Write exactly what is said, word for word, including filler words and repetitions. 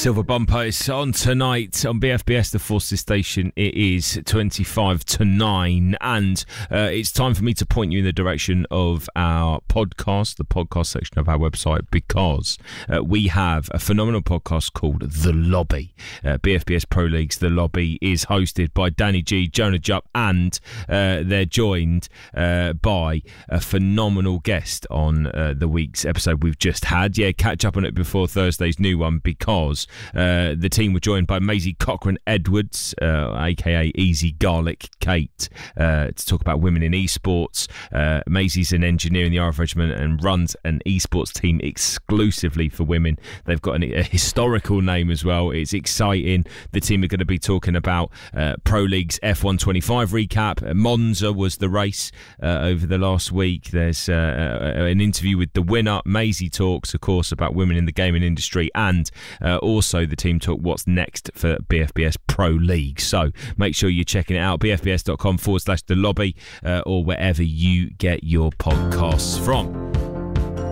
Silver Bumpers on tonight on B F B S, the Forces Station. It is twenty-five to nine, and uh, it's time for me to point you in the direction of our podcast, the podcast section of our website, because uh, we have a phenomenal podcast called The Lobby. Uh, B F B S Pro League's The Lobby is hosted by Danny G, Jonah Jupp, and uh, they're joined uh, by a phenomenal guest on uh, the week's episode we've just had. Yeah, catch up on it before Thursday's new one, because uh, the team were joined by Maisie Cochran-Edwards, uh, aka Easy Garlic Kate, uh, to talk about women in esports. Uh, Maisie's an engineer in the R F Regiment and runs an esports team exclusively for women. They've got an, a historical name as well. It's exciting. The team are going to be talking about uh, Pro League's F one twenty-five recap. Uh, Monza was the race uh, over the last week. There's uh, an interview with the winner. Maisie talks, of course, about women in the gaming industry, and uh, also the team talk what's next for B F B S Pro League. So make sure you're checking it out, bfbs.com forward slash the lobby, uh, or wherever you get your podcasts from.